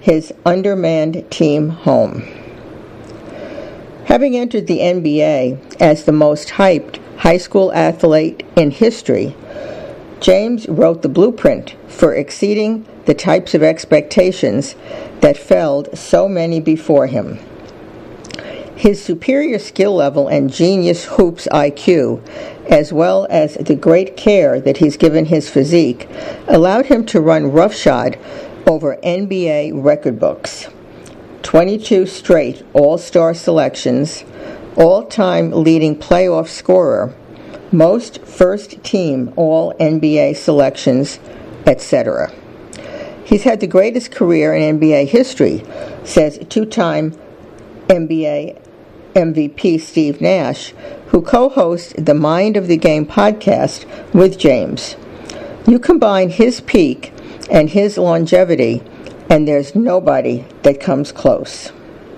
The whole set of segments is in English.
his undermanned team home. Having entered the NBA as the most hyped high school athlete in history, James wrote the blueprint for exceeding the types of expectations that felled so many before him. His superior skill level and genius hoops IQ, as well as the great care that he's given his physique, allowed him to run roughshod over NBA record books. 22 straight All-Star selections, all-time leading playoff scorer, most first-team All-NBA selections, etc. He's had the greatest career in NBA history, says two-time NBA MVP Steve Nash, who co-hosts the Mind of the Game podcast with James. You combine his peak and his longevity, and there's nobody that comes close.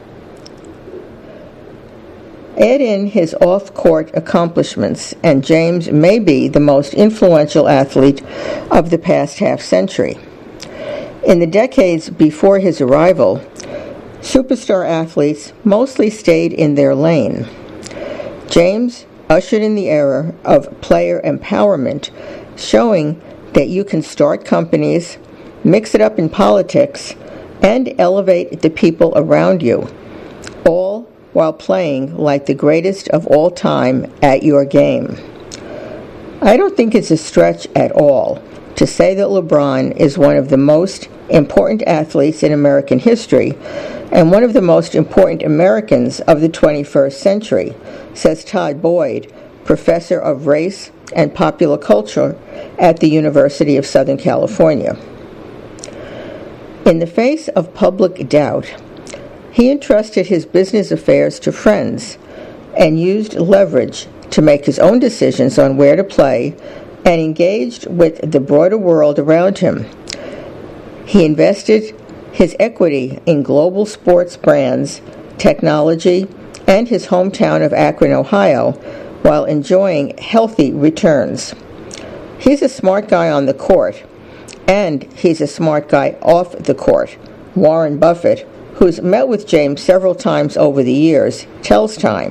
Add in his off-court accomplishments, and James may be the most influential athlete of the past half-century. In the decades before his arrival, superstar athletes mostly stayed in their lane. James ushered in the era of player empowerment, showing that you can start companies, mix it up in politics, and elevate the people around you, all while playing like the greatest of all time at your game. I don't think it's a stretch at all to say that LeBron is one of the most important athletes in American history and one of the most important Americans of the 21st century, says Todd Boyd, professor of race and popular culture at the University of Southern California. In the face of public doubt, he entrusted his business affairs to friends and used leverage to make his own decisions on where to play and engaged with the broader world around him. He invested his equity in global sports brands, technology, and his hometown of Akron, Ohio, while enjoying healthy returns. He's a smart guy on the court, and he's a smart guy off the court. Warren Buffett, who's met with James several times over the years, tells Time.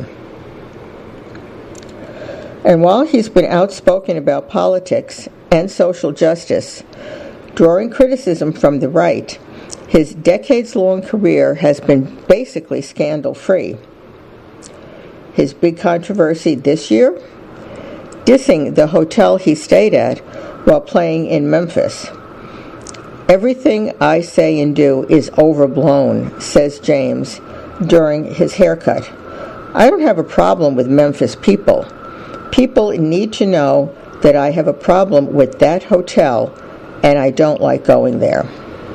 And while he's been outspoken about politics and social justice, drawing criticism from the right, his decades-long career has been basically scandal-free. His big controversy this year? Dissing the hotel he stayed at while playing in Memphis. Everything I say and do is overblown, says James during his haircut. I don't have a problem with Memphis people. People need to know that I have a problem with that hotel, and I don't like going there.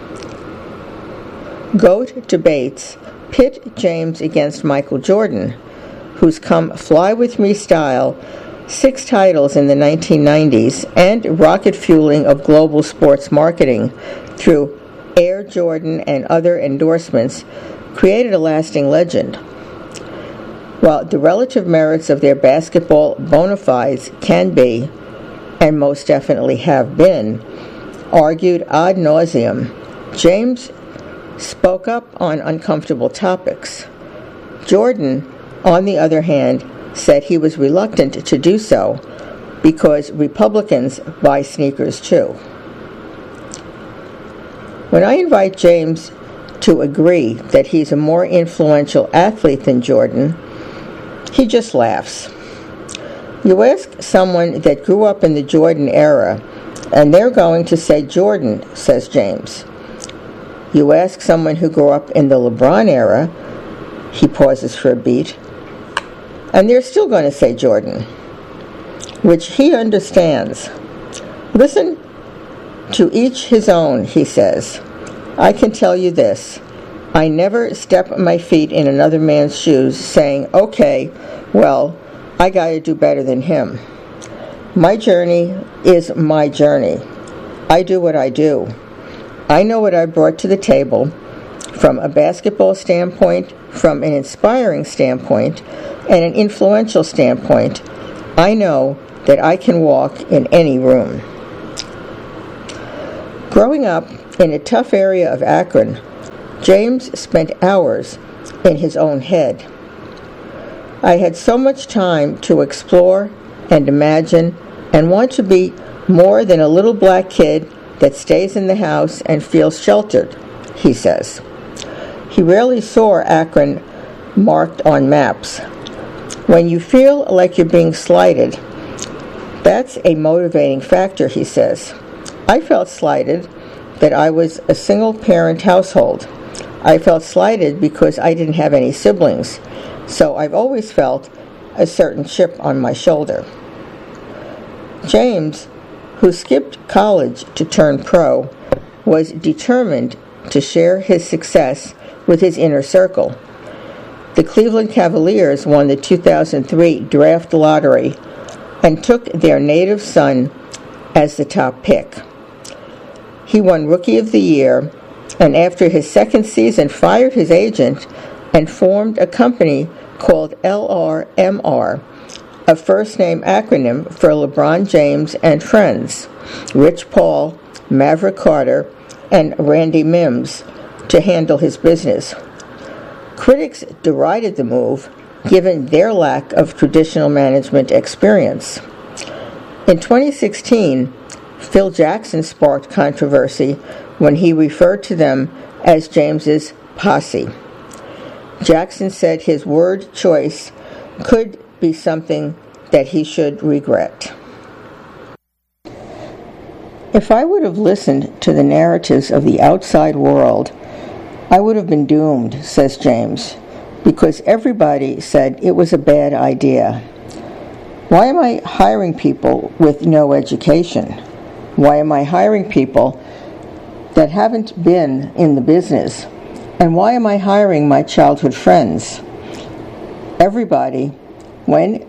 GOAT debates pit James against Michael Jordan, who's come fly with me style, 6 titles in the 1990s, and rocket fueling of global sports marketing through Air Jordan and other endorsements, created a lasting legend. While the relative merits of their basketball bona fides can be, and most definitely have been, argued ad nauseum, James spoke up on uncomfortable topics. Jordan, on the other hand, said he was reluctant to do so because Republicans buy sneakers too. When I invite James to agree that he's a more influential athlete than Jordan, he just laughs. You ask someone that grew up in the Jordan era, and they're going to say Jordan, says James. You ask someone who grew up in the LeBron era, he pauses for a beat, and they're still going to say Jordan, which he understands. Listen, to each his own, he says. I can tell you this. I never step my feet in another man's shoes saying, okay, well, I got to do better than him. My journey is my journey. I do what I do. I know what I brought to the table from a basketball standpoint, from an inspiring standpoint, and an influential standpoint. I know that I can walk in any room. Growing up in a tough area of Akron, James spent hours in his own head. I had so much time to explore and imagine and want to be more than a little black kid that stays in the house and feels sheltered, he says. He rarely saw Akron marked on maps. When you feel like you're being slighted, that's a motivating factor, he says. I felt slighted that I was a single-parent household. I felt slighted because I didn't have any siblings, so I've always felt a certain chip on my shoulder. James, who skipped college to turn pro, was determined to share his success with his inner circle. The Cleveland Cavaliers won the 2003 draft lottery and took their native son as the top pick. He won Rookie of the Year, and after his second season fired his agent and formed a company called LRMR, a first-name acronym for LeBron James and Friends, Rich Paul, Maverick Carter, and Randy Mims, to handle his business. Critics derided the move, given their lack of traditional management experience. In 2016, Phil Jackson sparked controversy when he referred to them as James's posse. Jackson said his word choice could be something that he should regret. If I would have listened to the narratives of the outside world, I would have been doomed, says James, because everybody said it was a bad idea. Why am I hiring people with no education? Why am I hiring people that haven't been in the business? And why am I hiring my childhood friends? Everybody, when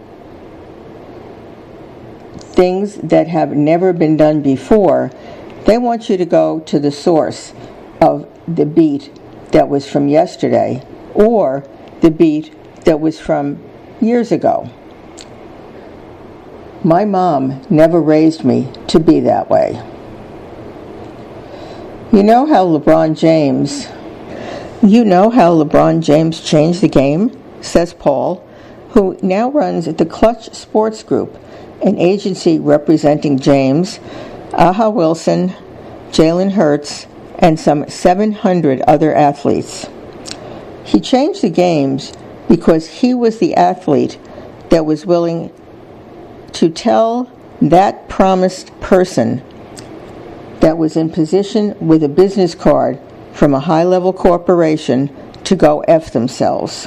things that have never been done before, they want you to go to the source of the beat that was from yesterday or the beat that was from years ago. My mom never raised me to be that way. You know how LeBron James changed the game, says Paul, who now runs the Clutch Sports Group, an agency representing James, Aha Wilson, Jalen Hurts, and some 700 other athletes. He changed the games because he was the athlete that was willing to tell that promised person that was in position with a business card from a high-level corporation to go F themselves.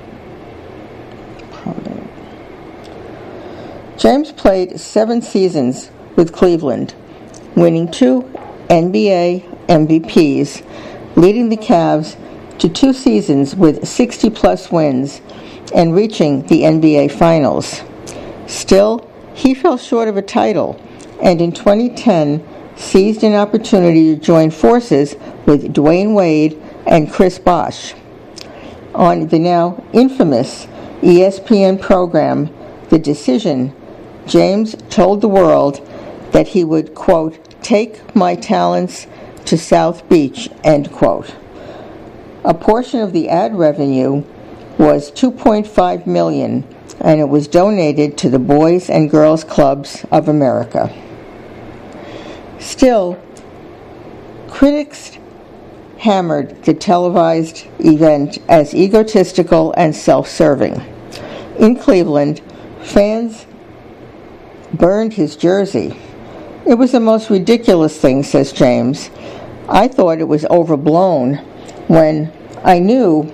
James played 7 seasons with Cleveland, winning 2 NBA MVPs, leading the Cavs to 2 seasons with 60-plus wins and reaching the NBA Finals. Still, he fell short of a title, and in 2010 seized an opportunity to join forces with Dwayne Wade and Chris Bosh. On the now infamous ESPN program, The Decision, James told the world that he would, quote, take my talents to South Beach, end quote. A portion of the ad revenue was $2.5 million, and it was donated to the Boys and Girls Clubs of America. Still, critics hammered the televised event as egotistical and self-serving. In Cleveland, fans burned his jersey. It was the most ridiculous thing, says James. I thought it was overblown when I know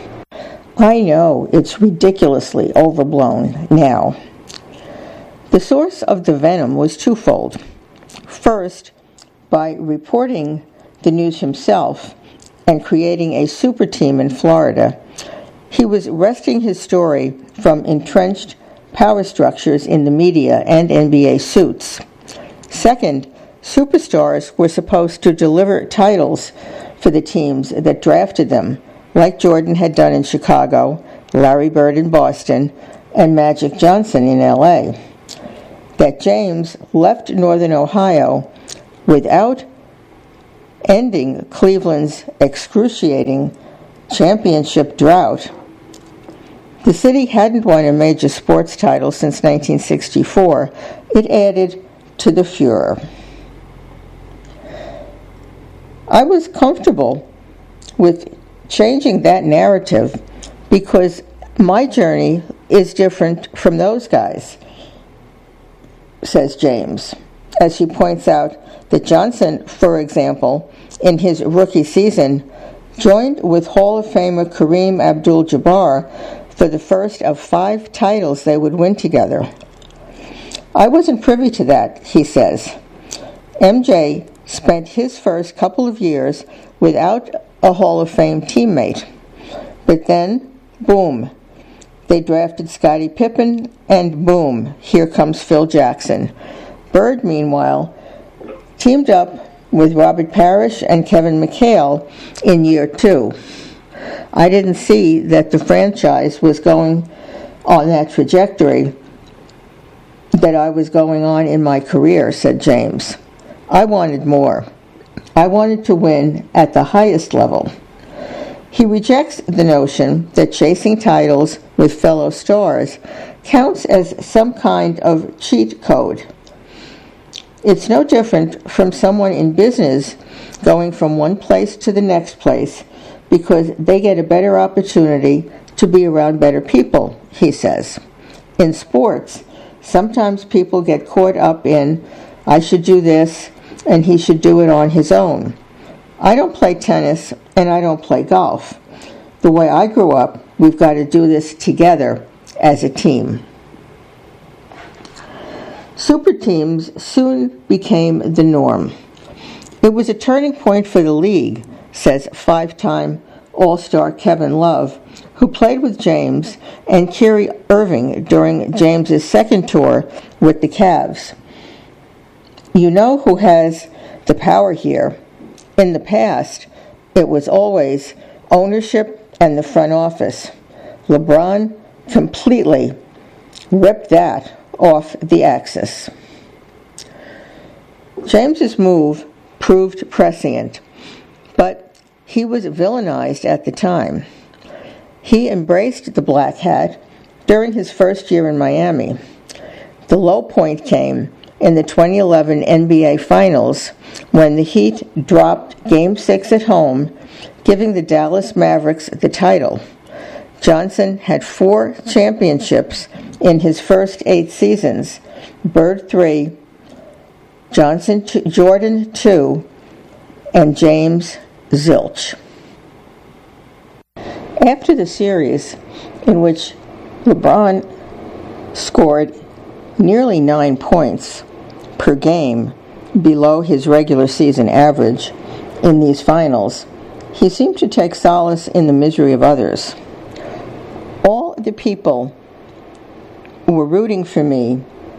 it's ridiculously overblown now. The source of the venom was twofold. First, by reporting the news himself and creating a super team in Florida, he was wresting his story from entrenched power structures in the media and NBA suits. Second, superstars were supposed to deliver titles for the teams that drafted them, like Jordan had done in Chicago, Larry Bird in Boston, and Magic Johnson in LA. That James left Northern Ohio without ending Cleveland's excruciating championship drought. The city hadn't won a major sports title since 1964. It added to the furor. I was comfortable with changing that narrative because my journey is different from those guys, says James, as he points out that Johnson, for example, in his rookie season, joined with Hall of Famer Kareem Abdul-Jabbar for the first of 5 titles they would win together. I wasn't privy to that, he says. MJ spent his first couple of years without a Hall of Fame teammate. But then, boom, they drafted Scottie Pippen, and boom, here comes Phil Jackson. Bird, meanwhile, teamed up with Robert Parrish and Kevin McHale in year 2. I didn't see that the franchise was going on that trajectory that I was going on in my career, said James. I wanted more. I wanted to win at the highest level. He rejects the notion that chasing titles with fellow stars counts as some kind of cheat code. It's no different from someone in business going from one place to the next place because they get a better opportunity to be around better people, he says. In sports, sometimes people get caught up in, I should do this, and he should do it on his own. I don't play tennis, and I don't play golf. The way I grew up, we've got to do this together as a team. Super teams soon became the norm. It was a turning point for the league, says 5-time All-Star Kevin Love, who played with James and Kyrie Irving during James's second tour with the Cavs. You know who has the power here? In the past, it was always ownership and the front office. LeBron completely ripped that off the axis. James's move proved prescient, but he was villainized at the time. He embraced the black hat during his first year in Miami. The low point came in the 2011 NBA Finals when the Heat dropped Game 6 at home, giving the Dallas Mavericks the title. Johnson had 4 championships in his first 8 seasons, Bird 3, Jordan 2, and James zilch. After the series, in which LeBron scored nearly 9 points per game below his regular season average in these finals, he seemed to take solace in the misery of others. All the people who were rooting for me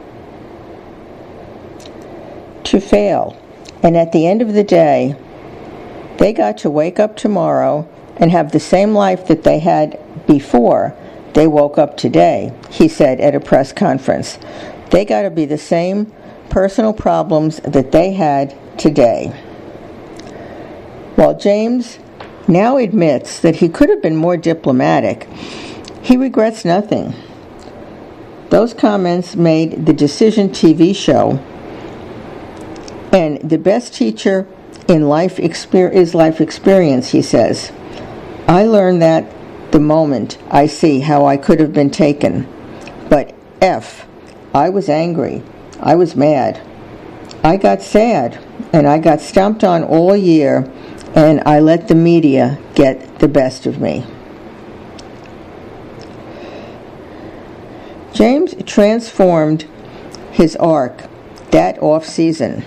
to fail, and at the end of the day, they got to wake up tomorrow and have the same life that they had before they woke up today, he said at a press conference. They got to be the same personal problems that they had today. While James now admits that he could have been more diplomatic, he regrets nothing. Those comments made the Decision TV show, and the best teacher in life is life experience, he says. I learned that the moment I see how I could have been taken. But I was angry. I was mad. I got sad, and I got stomped on all year, and I let the media get the best of me. James transformed his arc that off-season.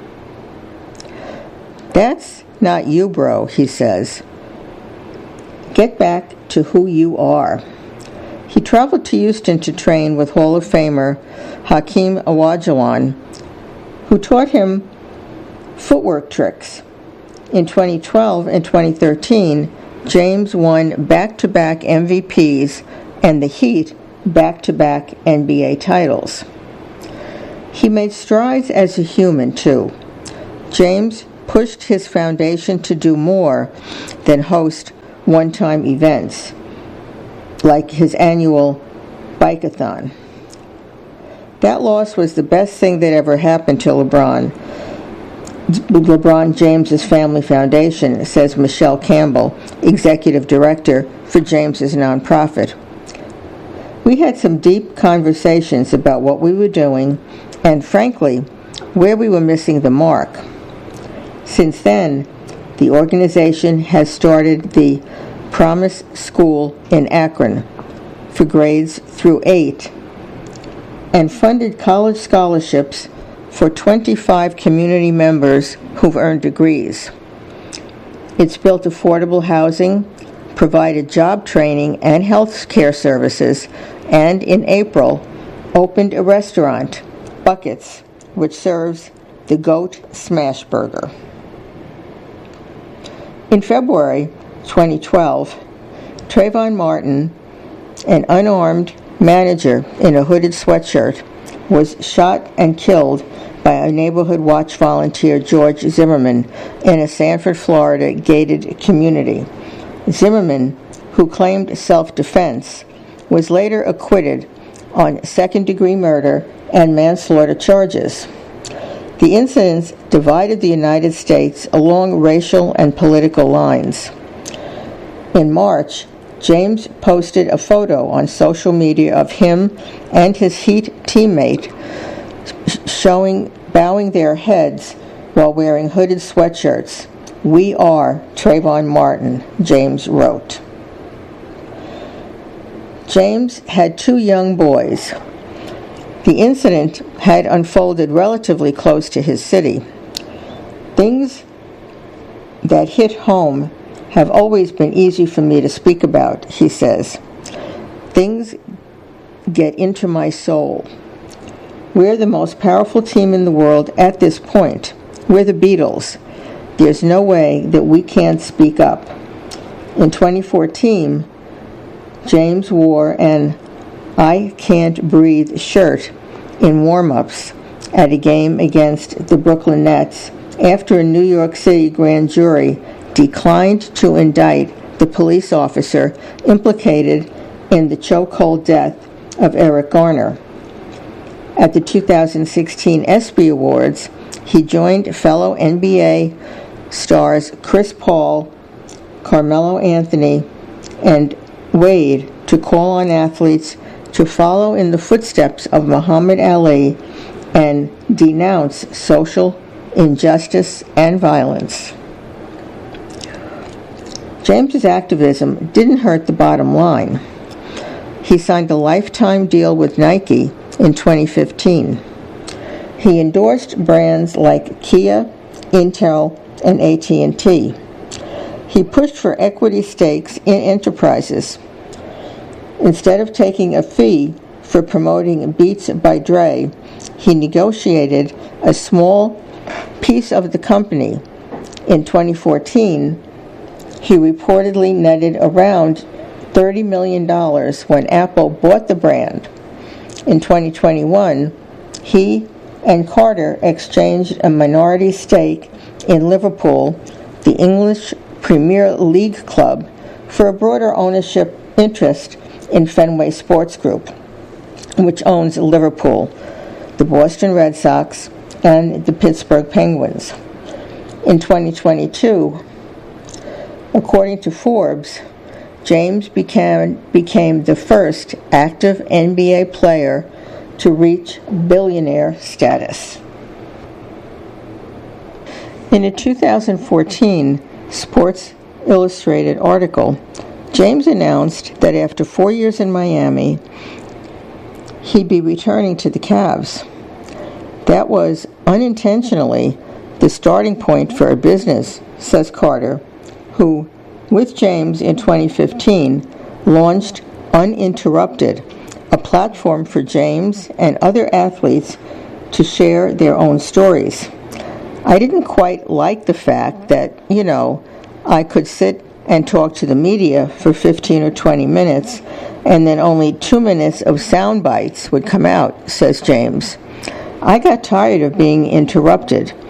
That's not you, bro, he says. Get back to who you are. He traveled to Houston to train with Hall of Famer Hakeem Olajuwon, who taught him footwork tricks. In 2012 and 2013, James won back-to-back MVPs and the Heat back-to-back NBA titles. He made strides as a human, too. James pushed his foundation to do more than host one-time events, like his annual Bike-a-thon. That loss was the best thing that ever happened to LeBron James's Family Foundation, says Michelle Campbell, executive director for James's nonprofit. We had some deep conversations about what we were doing and, frankly, where we were missing the mark. Since then, the organization has started the Promise School in Akron for grades through 8 and funded college scholarships for 25 community members who've earned degrees. It's built affordable housing, provided job training and health care services, and in April opened a restaurant, Buckets, which serves the Goat Smash Burger. In February 2012, Trayvon Martin, an unarmed manager in a hooded sweatshirt, was shot and killed by a neighborhood watch volunteer, George Zimmerman, in a Sanford, Florida gated community. Zimmerman, who claimed self-defense, was later acquitted on second-degree murder and manslaughter charges. The incidents divided the United States along racial and political lines. In March, James posted a photo on social media of him and his Heat teammate bowing their heads while wearing hooded sweatshirts. "We are Trayvon Martin," James wrote. James had 2 young boys. The incident had unfolded relatively close to his city. Things that hit home have always been easy for me to speak about, he says. Things get into my soul. We're the most powerful team in the world at this point. We're the Beatles. There's no way that we can't speak up. In 2014, James wore an "I Can't Breathe" shirt in warm-ups at a game against the Brooklyn Nets after a New York City grand jury declined to indict the police officer implicated in the chokehold death of Eric Garner. At the 2016 ESPY Awards, he joined fellow NBA stars Chris Paul, Carmelo Anthony, and Wade to call on athletes to follow in the footsteps of Muhammad Ali and denounce social injustice and violence. James's activism didn't hurt the bottom line. He signed a lifetime deal with Nike in 2015. He endorsed brands like Kia, Intel, and AT&T. He pushed for equity stakes in enterprises. Instead of taking a fee for promoting Beats by Dre, he negotiated a small piece of the company. In 2014, he reportedly netted around $30 million when Apple bought the brand. In 2021, he and Carter exchanged a minority stake in Liverpool, the English Premier League club, for a broader ownership interest in Fenway Sports Group, which owns Liverpool, the Boston Red Sox, and the Pittsburgh Penguins. In 2022, according to Forbes, James became the first active NBA player to reach billionaire status. In a 2014 Sports Illustrated article, James announced that after 4 years in Miami, he'd be returning to the Cavs. That was unintentionally the starting point for a business, says Carter, who, with James in 2015, launched Uninterrupted, a platform for James and other athletes to share their own stories. I didn't quite like the fact that, I could sit and talk to the media for 15 or 20 minutes, and then only 2 minutes of sound bites would come out, says James. I got tired of being interrupted.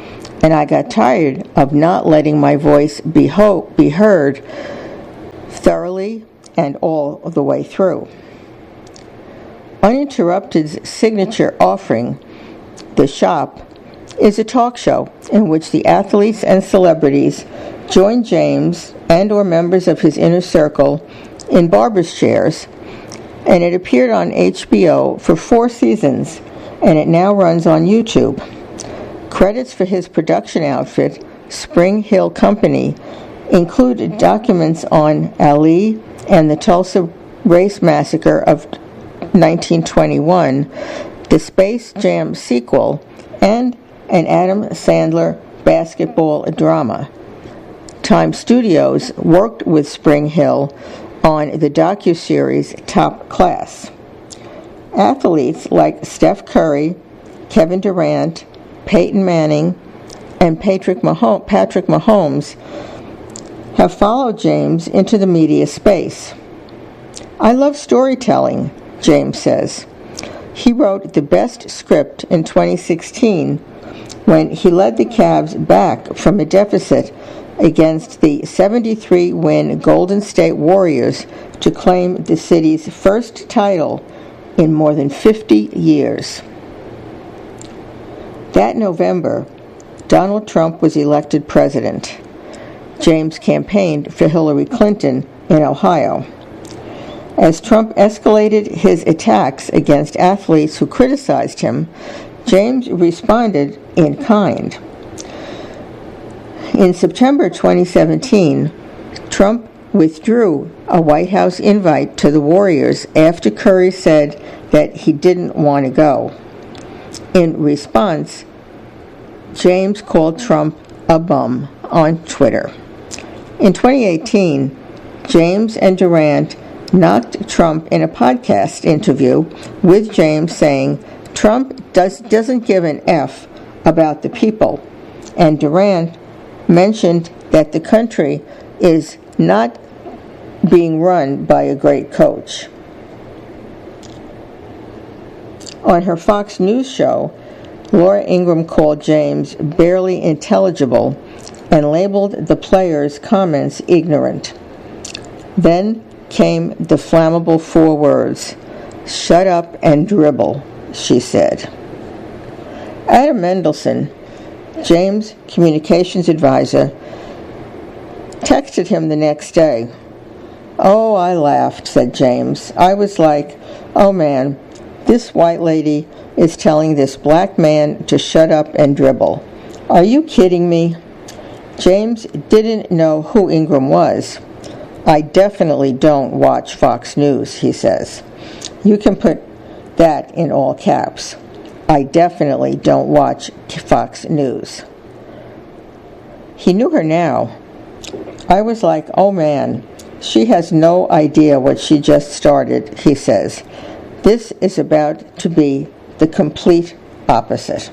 and I got tired of not letting my voice be heard thoroughly and all the way through. Uninterrupted's signature offering, The Shop, is a talk show in which the athletes and celebrities join James and or members of his inner circle in barber's chairs, and it appeared on HBO for 4 seasons, and it now runs on YouTube. Credits for his production outfit, Spring Hill Company, included documents on Ali and the Tulsa Race Massacre of 1921, the Space Jam sequel, and an Adam Sandler basketball drama. Time Studios worked with Spring Hill on the docuseries Top Class. Athletes like Steph Curry, Kevin Durant, Peyton Manning, and Patrick Mahomes have followed James into the media space. I love storytelling, James says. He wrote the best script in 2016 when he led the Cavs back from a deficit against the 73-win Golden State Warriors to claim the city's first title in more than 50 years. That November, Donald Trump was elected president. James campaigned for Hillary Clinton in Ohio. As Trump escalated his attacks against athletes who criticized him, James responded in kind. In September 2017, Trump withdrew a White House invite to the Warriors after Curry said that he didn't want to go. In response, James called Trump a bum on Twitter. In 2018, James and Durant knocked Trump in a podcast interview with James saying Trump doesn't give an F about the people, and Durant mentioned that the country is not being run by a great coach. On her Fox News show, Laura Ingraham called James barely intelligible and labeled the players' comments ignorant. Then came the flammable 4 words, "Shut up and dribble," she said. Adam Mendelson, James' communications advisor, texted him the next day. "Oh, I laughed," said James. "I was like, oh man, this white lady is telling this black man to shut up and dribble. Are you kidding me?" James didn't know who Ingraham was. "I definitely don't watch Fox News," he says. You can put that in all caps. I definitely don't watch Fox News. He knew her now. "I was like, oh man, she has no idea what she just started," he says. "This is about to be the complete opposite."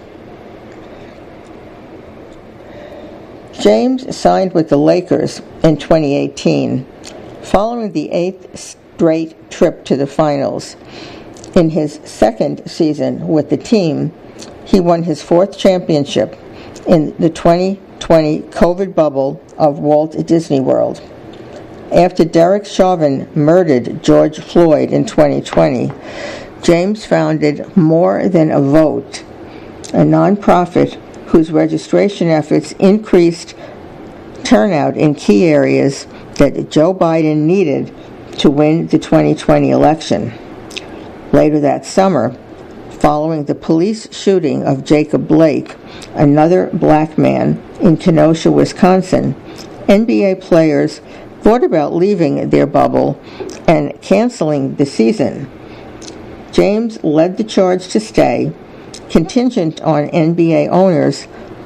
James signed with the Lakers in 2018, following the 8th straight trip to the finals. In his second season with the team, he won his 4th championship in the 2020 COVID bubble of Walt Disney World. After Derek Chauvin murdered George Floyd in 2020, James founded More Than a Vote, a nonprofit whose registration efforts increased turnout in key areas that Joe Biden needed to win the 2020 election. Later that summer, following the police shooting of Jacob Blake, another black man in Kenosha, Wisconsin, NBA players thought about leaving their bubble and canceling the season. James led the charge to stay, contingent on NBA owners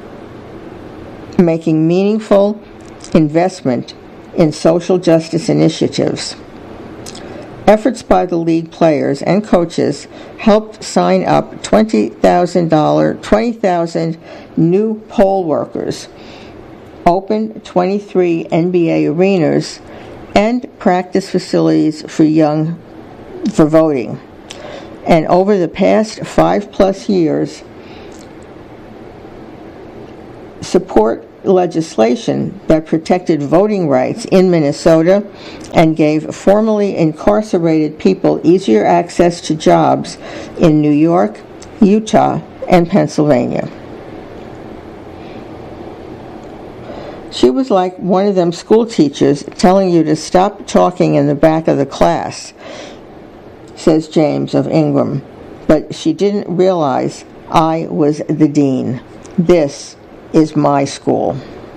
making meaningful investment in social justice initiatives. Efforts by the league players and coaches helped sign up 20,000 new poll workers, open 23 NBA arenas, and practice facilities for voting. And over the past 5+ years, support legislation that protected voting rights in Minnesota and gave formerly incarcerated people easier access to jobs in New York, Utah, and Pennsylvania. She was like one of them school teachers telling you to stop talking in the back of the class, says James of Ingram, but she didn't realize I was the dean. This is my school.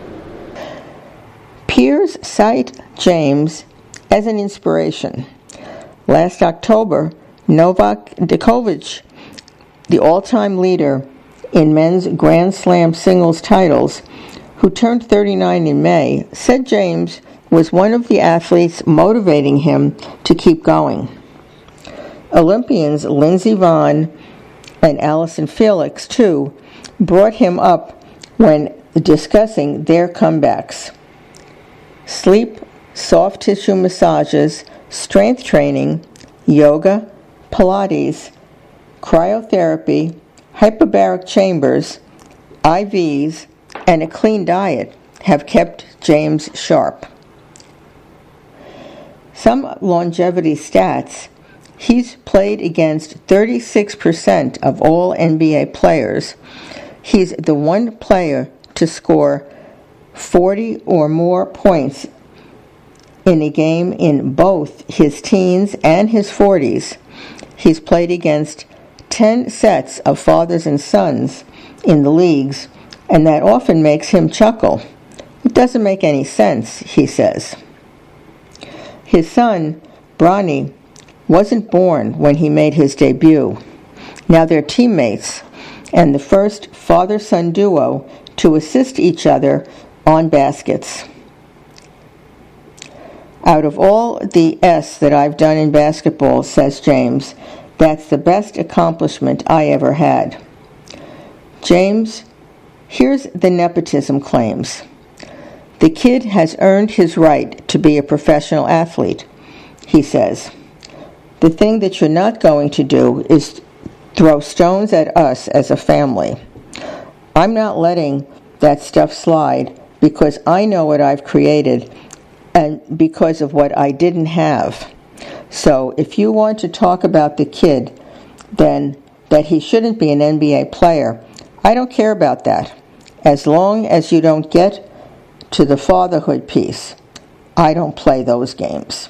Peers cite James as an inspiration. Last October, Novak Djokovic, the all-time leader in men's Grand Slam singles titles, who turned 39 in May, said James was one of the athletes motivating him to keep going. Olympians Lindsey Vonn and Allison Felix, too, brought him up when discussing their comebacks. Sleep, soft tissue massages, strength training, yoga, Pilates, cryotherapy, hyperbaric chambers, IVs, and a clean diet have kept James sharp. Some longevity stats: he's played against 36% of all NBA players. He's the one player to score 40 or more points in a game in both his teens and his 40s. He's played against 10 sets of fathers and sons in the leagues, and that often makes him chuckle. It doesn't make any sense, he says. His son, Bronny, wasn't born when he made his debut. Now they're teammates and the first father-son duo to assist each other on baskets. Out of all the S that I've done in basketball, says James, that's the best accomplishment I ever had. James, here's the nepotism claims. The kid has earned his right to be a professional athlete, he says. The thing that you're not going to do is throw stones at us as a family. I'm not letting that stuff slide because I know what I've created and because of what I didn't have. So if you want to talk about the kid, then that he shouldn't be an NBA player, I don't care about that. As long as you don't get to the fatherhood piece, I don't play those games.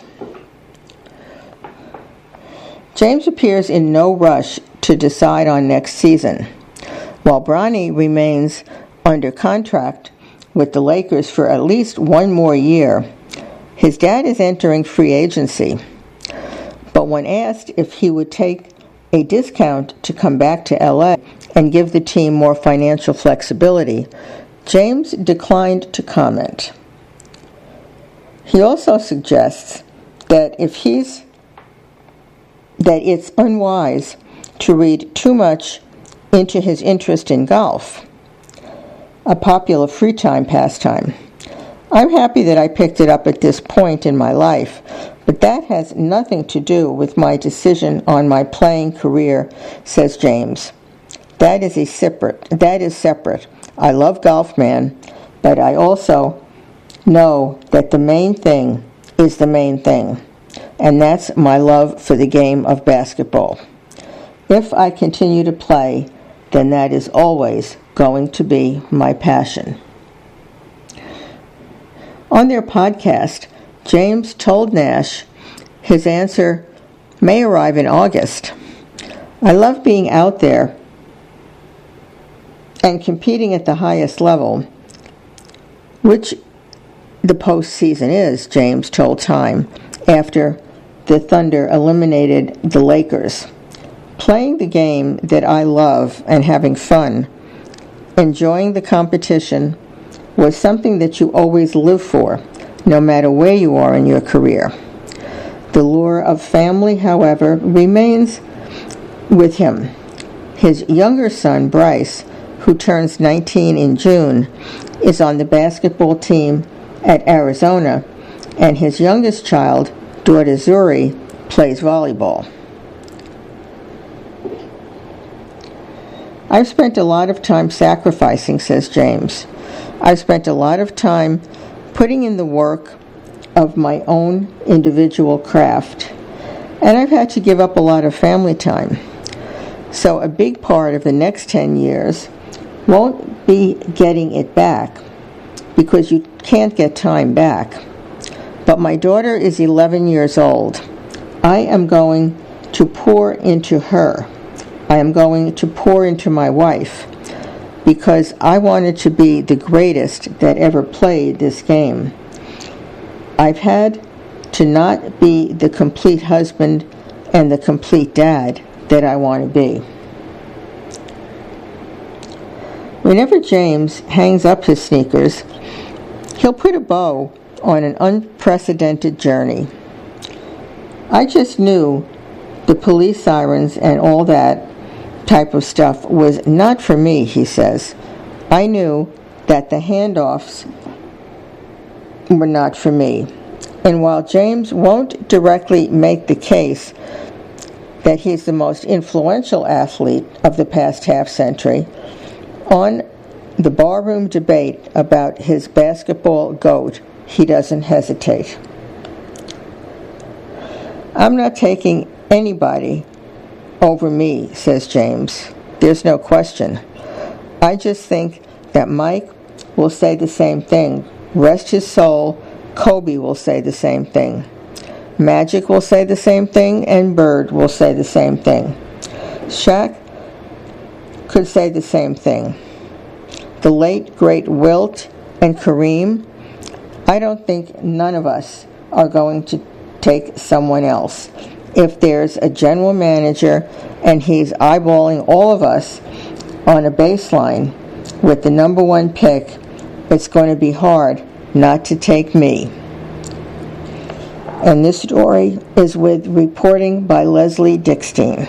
James appears in no rush to decide on next season. While Bronny remains under contract with the Lakers for at least one more year, his dad is entering free agency. But when asked if he would take a discount to come back to LA and give the team more financial flexibility, James declined to comment. He also suggests that it's unwise to read too much into his interest in golf, a popular free time pastime. I'm happy that I picked it up at this point in my life, but that has nothing to do with my decision on my playing career, says James. That is separate. I love golf, man, but I also know that the main thing is the main thing, and that's my love for the game of basketball. If I continue to play, then that is always going to be my passion. On their podcast, James told Nash his answer may arrive in August. I love being out there and competing at the highest level, which the postseason is, James told Time after the Thunder eliminated the Lakers. Playing the game that I love and having fun, enjoying the competition, was something that you always live for, no matter where you are in your career. The lure of family, however, remains with him. His younger son, Bryce, who turns 19 in June, is on the basketball team at Arizona, and his youngest child, daughter Zuri, plays volleyball. I've spent a lot of time sacrificing, says James. I've spent a lot of time putting in the work of my own individual craft, and I've had to give up a lot of family time. So a big part of the next 10 years won't be getting it back, because you can't get time back. But my daughter is 11 years old. I am going to pour into her. I am going to pour into my wife, because I wanted to be the greatest that ever played this game. I've had to not be the complete husband and the complete dad that I want to be. Whenever James hangs up his sneakers, he'll put a bow on an unprecedented journey. I just knew the police sirens and all that type of stuff was not for me, he says. I knew that the handoffs were not for me. And while James won't directly make the case that he's the most influential athlete of the past half century, on the barroom debate about his basketball GOAT, he doesn't hesitate. I'm not taking anybody over me, says James. There's no question. I just think that Mike will say the same thing. Rest his soul, Kobe will say the same thing. Magic will say the same thing, and Bird will say the same thing. Shaq could say the same thing. The late, great Wilt and Kareem, I don't think none of us are going to take someone else. If there's a general manager and he's eyeballing all of us on a baseline with the number one pick, it's going to be hard not to take me. And this story is with reporting by Leslie Dickstein.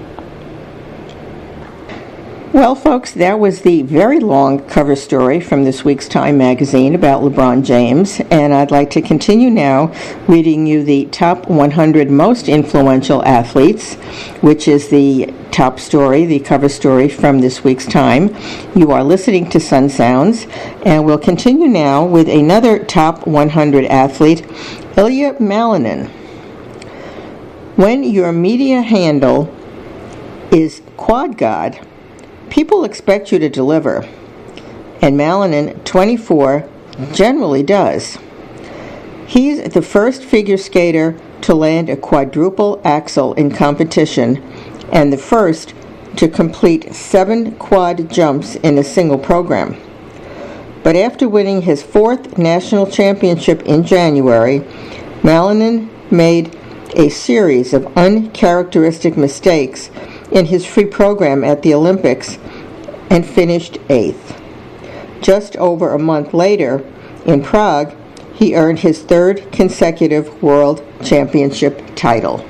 Well, folks, that was the very long cover story from this week's Time magazine about LeBron James, and I'd like to continue now reading you the top 100 most influential athletes, which is the top story, the cover story from this week's Time. You are listening to Sun Sounds, and we'll continue now with another top 100 athlete, Ilya Malinin. When your media handle is Quad God, people expect you to deliver, and Malinin, 24, generally does. He's the first figure skater to land a quadruple axel in competition, and the first to complete 7 quad jumps in a single program. But after winning his 4th national championship in January, Malinin made a series of uncharacteristic mistakes in his free program at the Olympics and finished 8th. Just over a month later, in Prague, he earned his 3rd consecutive World Championship title.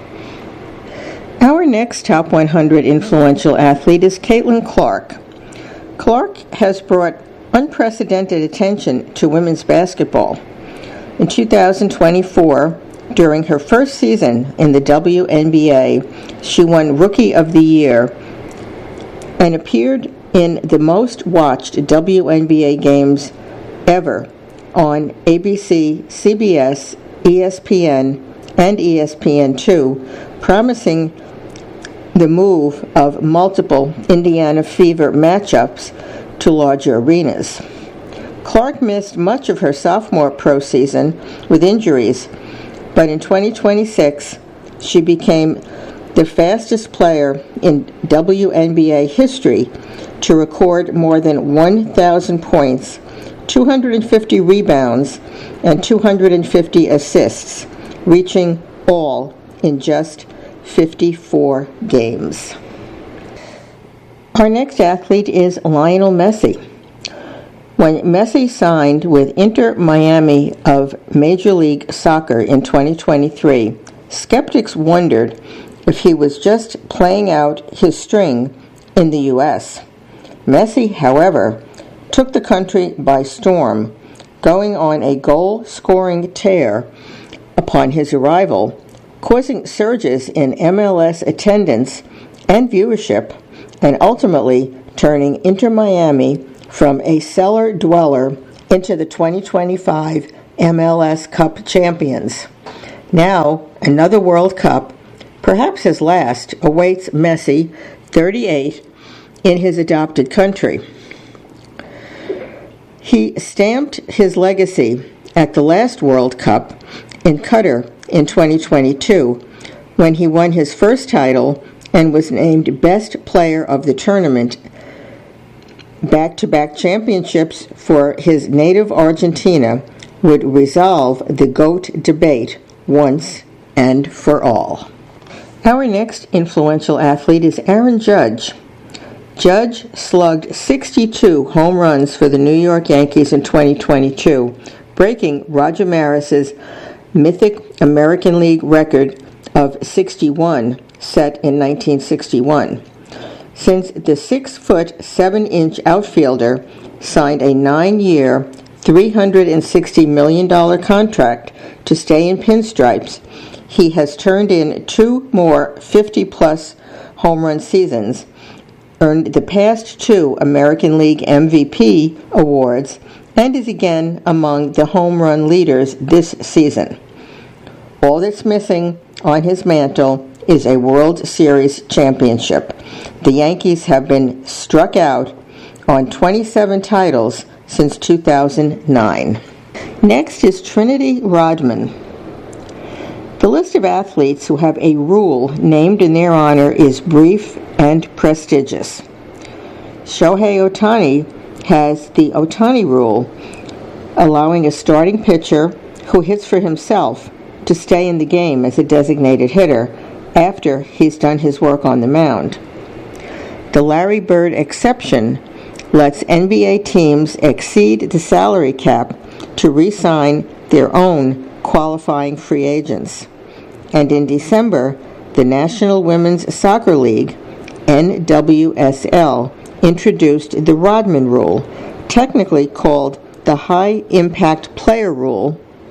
Our next top 100 influential athlete is Caitlin Clark. Clark has brought unprecedented attention to women's basketball. In 2024, during her first season in the WNBA, she won Rookie of the Year and appeared in the most watched WNBA games ever on ABC, CBS, ESPN, and ESPN2, promising the move of multiple Indiana Fever matchups to larger arenas. Clark missed much of her sophomore pro season with injuries, but in 2026, she became the fastest player in WNBA history to record more than 1,000 points, 250 rebounds, and 250 assists, reaching all in just 54 games. Our next athlete is Lionel Messi. When Messi signed with Inter Miami of Major League Soccer in 2023, skeptics wondered if he was just playing out his string in the U.S. Messi, however, took the country by storm, going on a goal-scoring tear upon his arrival, causing surges in MLS attendance and viewership, and ultimately turning Inter Miami from a cellar dweller into the 2025 MLS Cup champions. Now, another World Cup, perhaps his last, awaits Messi, 38, in his adopted country. He stamped his legacy at the last World Cup in Qatar in 2022, when he won his first title and was named Best Player of the tournament. Back-to-back championships for his native Argentina would resolve the GOAT debate once and for all. Our next influential athlete is Aaron Judge. Judge slugged 62 home runs for the New York Yankees in 2022, breaking Roger Maris's mythic American League record of 61 set in 1961. Since the 6-foot, 7-inch outfielder signed a 9-year, $360 million contract to stay in pinstripes, he has turned in 2 more 50-plus home run seasons, earned the past 2 American League MVP awards, and is again among the home run leaders this season. All that's missing on his mantle is a World Series championship. The Yankees have been struck out on 27 titles since 2009. Next is Trinity Rodman. The list of athletes who have a rule named in their honor is brief and prestigious. Shohei Ohtani has the Ohtani rule, allowing a starting pitcher who hits for himself to stay in the game as a designated hitter after he's done his work on the mound. The Larry Bird exception lets NBA teams exceed the salary cap to re-sign their own qualifying free agents. And in December, the National Women's Soccer League, NWSL, introduced the Rodman rule, technically called the High Impact Player Rule,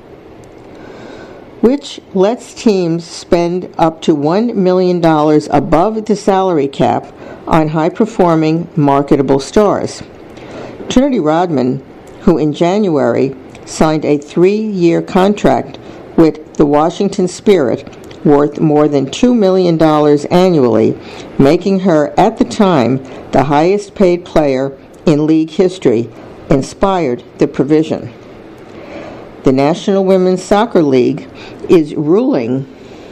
which lets teams spend up to $1 million above the salary cap on high-performing, marketable stars. Trinity Rodman, who in January signed a 3-year contract with the Washington Spirit worth more than $2 million annually, making her, at the time, the highest-paid player in league history, inspired the provision. The National Women's Soccer League is ruling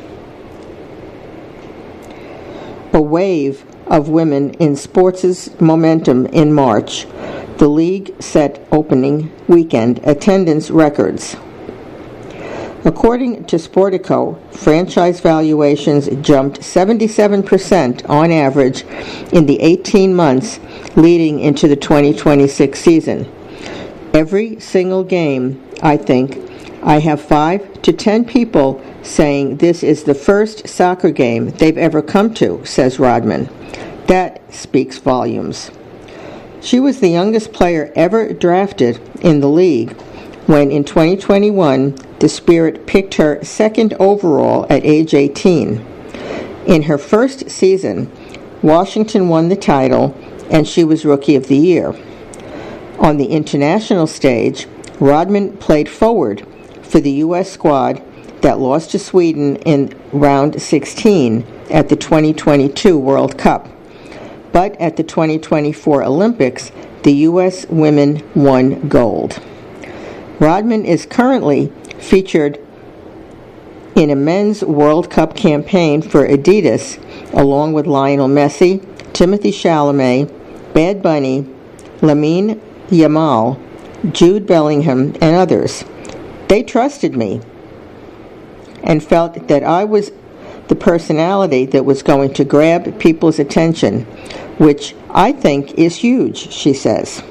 a wave of women in sports' momentum in March. The league set opening weekend attendance records. According to Sportico, franchise valuations jumped 77% on average in the 18 months leading into the 2026 season. Every single game, I think, I have 5 to 10 people saying this is the first soccer game they've ever come to, says Rodman. That speaks volumes. She was the youngest player ever drafted in the league when in 2021 the Spirit picked her second overall at age 18. In her first season, Washington won the title and she was Rookie of the Year. On the international stage, Rodman played forward for the U.S. squad that lost to Sweden in round 16 at the 2022 World Cup. But at the 2024 Olympics, the U.S. women won gold. Rodman is currently featured in a men's World Cup campaign for Adidas, along with Lionel Messi, Timothy Chalamet, Bad Bunny, Lamine Yamal, Jude Bellingham, and others. They trusted me and felt that I was the personality that was going to grab people's attention, which I think is huge, she says.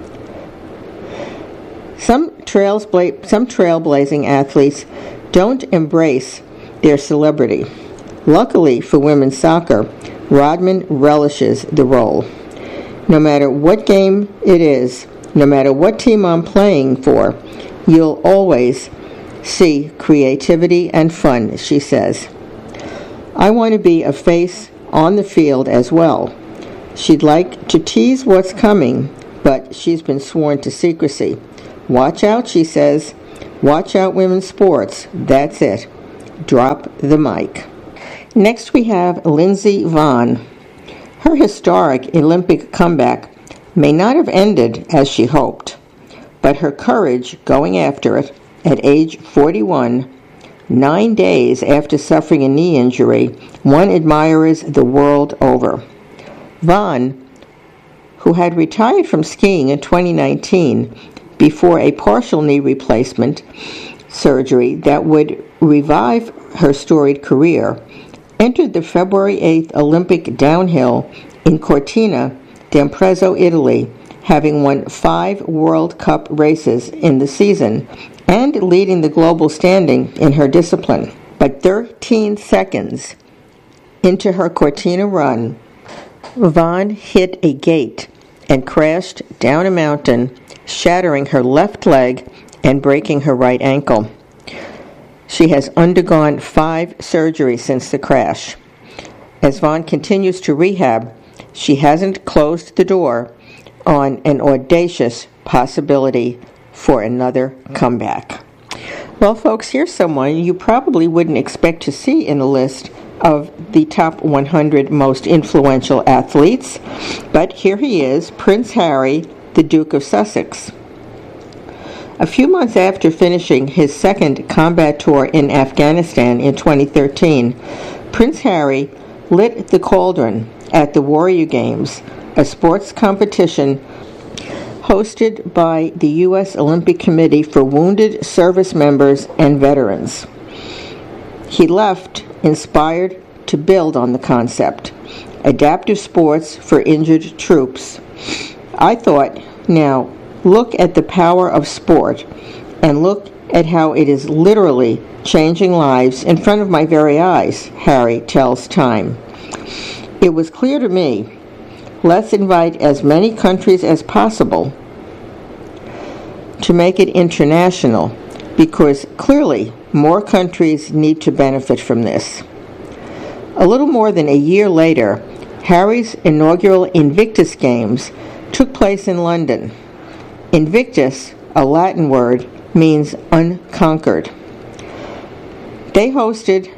Some trailblazing athletes don't embrace their celebrity. Luckily for women's soccer, Rodman relishes the role. No matter what game it is, no matter what team I'm playing for, you'll always see creativity and fun, she says. I want to be a face on the field as well. She'd like to tease what's coming, but she's been sworn to secrecy. Watch out, she says. Watch out, women's sports. That's it. Drop the mic. Next we have Lindsey Vonn. Her historic Olympic comeback may not have ended as she hoped, but her courage going after it at age 41, 9 days after suffering a knee injury, won admirers the world over. Vonn, who had retired from skiing in 2019 before a partial knee replacement surgery that would revive her storied career, entered the February 8th Olympic downhill in Cortina d'Ampezzo, Italy, having won 5 World Cup races in the season and leading the global standing in her discipline. But 13 seconds into her Cortina run, Vonn hit a gate and crashed down a mountain, shattering her left leg and breaking her right ankle. She has undergone 5 surgeries since the crash. As Vonn continues to rehab, she hasn't closed the door on an audacious possibility for another comeback. Well, folks, here's someone you probably wouldn't expect to see in a list of the top 100 most influential athletes, but here he is, Prince Harry, the Duke of Sussex. A few months after finishing his second combat tour in Afghanistan in 2013, Prince Harry lit the cauldron at the Warrior Games, a sports competition hosted by the U.S. Olympic Committee for Wounded Service Members and Veterans. He left inspired to build on the concept, adaptive sports for injured troops. I thought, now, look at the power of sport, and look at how it is literally changing lives in front of my very eyes, Harry tells Time. It was clear to me, let's invite as many countries as possible to make it international, because clearly more countries need to benefit from this. A little more than a year later, Harry's inaugural Invictus Games took place in London. Invictus, a Latin word, means unconquered. They hosted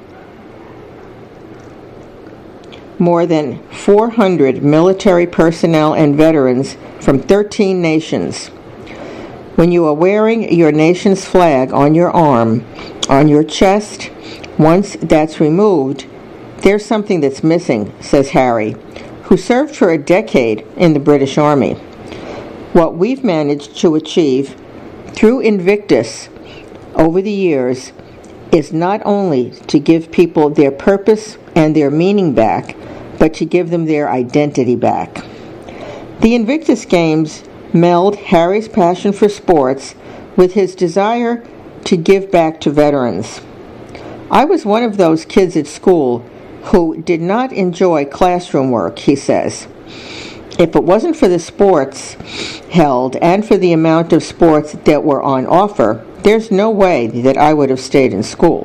more than 400 military personnel and veterans from 13 nations. When you are wearing your nation's flag on your arm, on your chest, once that's removed, there's something that's missing, says Harry, who served for a decade in the British Army. What we've managed to achieve through Invictus over the years is not only to give people their purpose and their meaning back, but to give them their identity back. The Invictus Games meld Harry's passion for sports with his desire to give back to veterans. I was one of those kids at school who did not enjoy classroom work, he says. If it wasn't for the sports held and for the amount of sports that were on offer, there's no way that I would have stayed in school.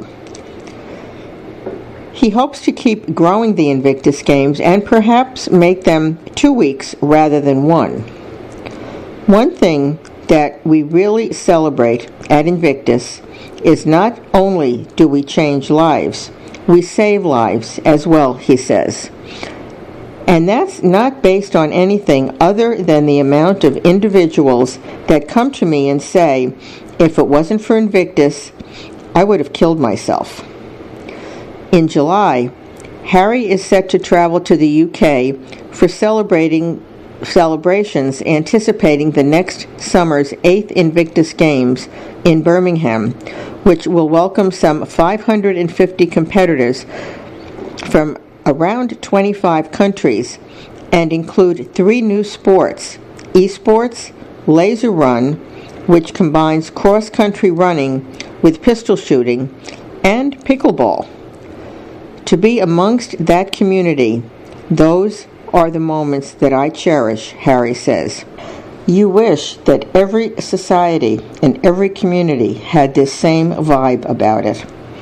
He hopes to keep growing the Invictus Games and perhaps make them 2 weeks rather than 1. One thing that we really celebrate at Invictus is not only do we change lives, we save lives as well, he says. And that's not based on anything other than the amount of individuals that come to me and say, if it wasn't for Invictus, I would have killed myself. In July, Harry is set to travel to the UK for celebrations anticipating the next summer's 8th Invictus Games in Birmingham, which will welcome some 550 competitors from around 25 countries and include 3 new sports: esports, laser run, which combines cross-country running with pistol shooting, and pickleball. To be amongst that community, those are the moments that I cherish, Harry says. You wish that every society and every community had this same vibe about it.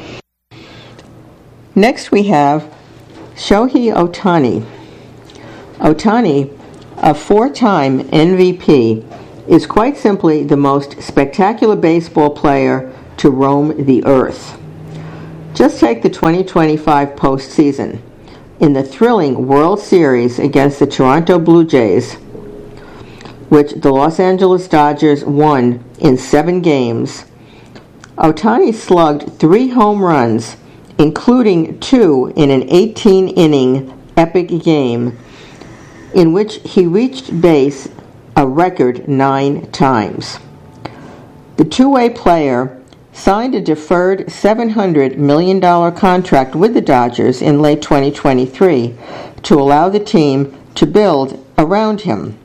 Next we have Shohei Ohtani. Ohtani, a 4-time MVP is quite simply the most spectacular baseball player to roam the earth. Just take the 2025 postseason. In the thrilling World Series against the Toronto Blue Jays, which the Los Angeles Dodgers won in 7 games, Ohtani slugged 3 home runs, including 2 in an 18-inning epic game in which he reached base a record 9 times. The two-way player signed a deferred $700 million contract with the Dodgers in late 2023 to allow the team to build around him.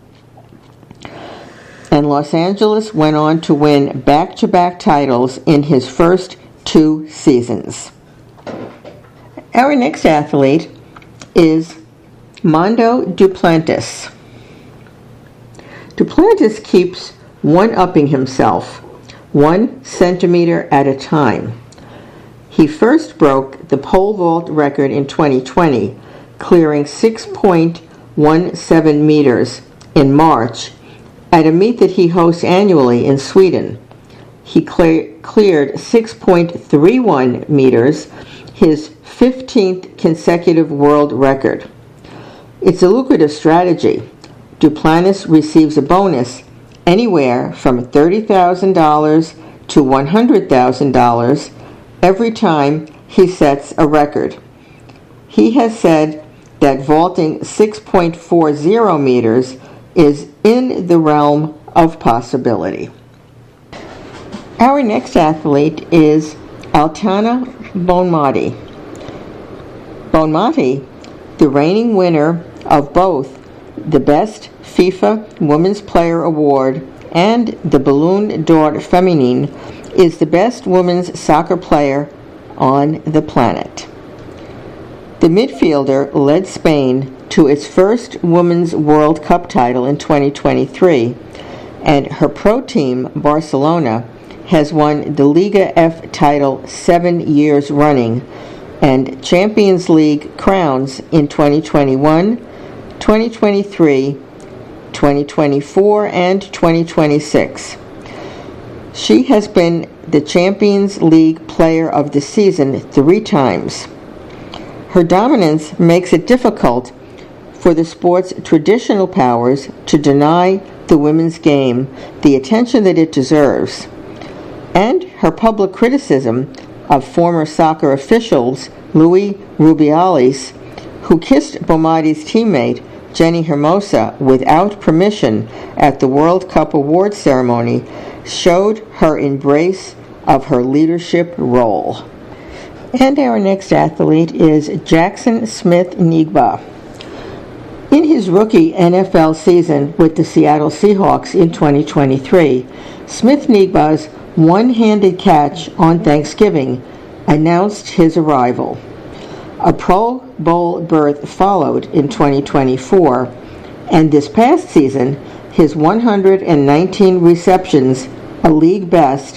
And Los Angeles went on to win back-to-back titles in his first 2 seasons. Our next athlete is Mondo Duplantis. Duplantis keeps one-upping himself 1 centimeter at a time. He first broke the pole vault record in 2020, clearing 6.17 meters in March at a meet that he hosts annually in Sweden. He cleared 6.31 meters, his 15th consecutive world record. It's a lucrative strategy. Duplantis receives a bonus anywhere from $30,000 to $100,000 every time he sets a record. He has said that vaulting 6.40 meters is in the realm of possibility. Our next athlete is Altana Bonmati. Bonmati, the reigning winner of both the Best FIFA Women's Player Award and the Ballon d'Or Féminin, is the best women's soccer player on the planet. The midfielder led Spain to its first Women's World Cup title in 2023, and her pro team, Barcelona, has won the Liga F title 7 years running and Champions League crowns in 2021, 2023, 2024, and 2026. She has been the Champions League Player of the Season 3 times. Her dominance makes it difficult for the sport's traditional powers to deny the women's game the attention that it deserves. And her public criticism of former soccer officials Luis Rubiales, who kissed Bonmati's teammate Jenny Hermosa without permission at the World Cup award ceremony, showed her embrace of her leadership role. And our next athlete is Jackson Smith-Njigba. In his rookie NFL season with the Seattle Seahawks in 2023, Smith-Njigba's one-handed catch on Thanksgiving announced his arrival. A Pro Bowl berth followed in 2024, and this past season, his 119 receptions, a league best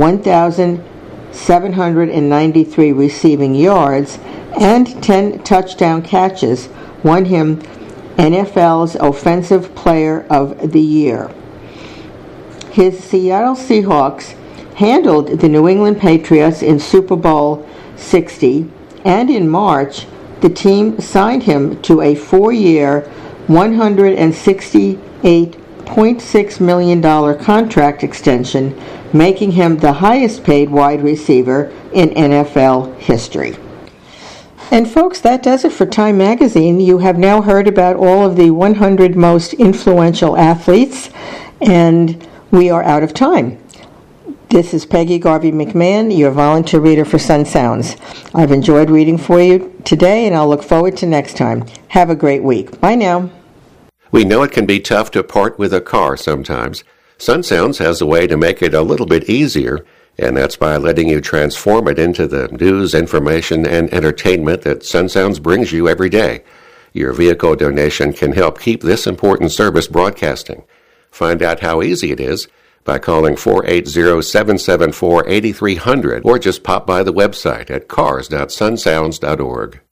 1,793 receiving yards, and 10 touchdown catches won him NFL's Offensive Player of the Year. His Seattle Seahawks handled the New England Patriots in Super Bowl 60, and in March, the team signed him to a 4-year, $168.6 million contract extension, making him the highest-paid wide receiver in NFL history. And folks, that does it for Time Magazine. You have now heard about all of the 100 most influential athletes, and we are out of time. This is Peggy Garvey McMahon, your volunteer reader for Sun Sounds. I've enjoyed reading for you today, and I'll look forward to next time. Have a great week. Bye now. We know it can be tough to part with a car sometimes. Sun Sounds has a way to make it a little bit easier, and that's by letting you transform it into the news, information, and entertainment that Sun Sounds brings you every day. Your vehicle donation can help keep this important service broadcasting. Find out how easy it is by calling 480-774-8300 or just pop by the website at cars.sunsounds.org.